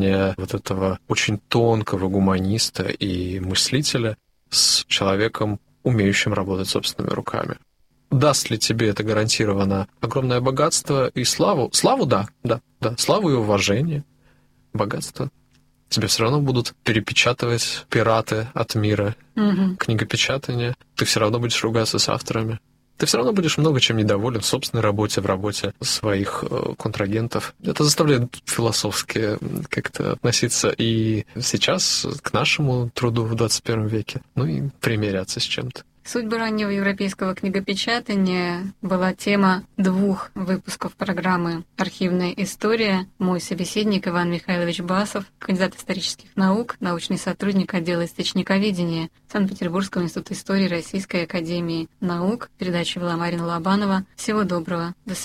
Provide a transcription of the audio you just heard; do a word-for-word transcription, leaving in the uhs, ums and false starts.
вот этого очень тонкого гуманиста и мыслителя с человеком, умеющим работать собственными руками. Даст ли тебе это гарантированно огромное богатство и славу? Славу, да, да, да. Славу и уважение, богатство. Тебе все равно будут перепечатывать пираты от мира, угу. Книгопечатание. Ты все равно будешь ругаться с авторами. Ты все равно будешь много чем недоволен в собственной работе, в работе своих э, контрагентов. Это заставляет философски как-то относиться и сейчас к нашему труду в двадцать первом веке, ну и примиряться с чем-то. Судьба раннего европейского книгопечатания была тема двух выпусков программы «Архивная история». Мой собеседник Иван Михайлович Басов, кандидат исторических наук, научный сотрудник отдела источниковедения Санкт-Петербургского института истории Российской академии наук. Передачу вела Марина Лобанова. Всего доброго. До свидания.